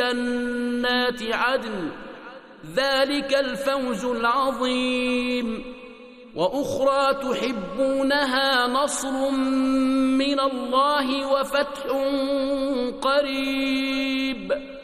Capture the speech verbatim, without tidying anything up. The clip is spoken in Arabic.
جنات عدن ذلك الفوز العظيم. وأخرى تحبونها نصر من الله وفتح قريب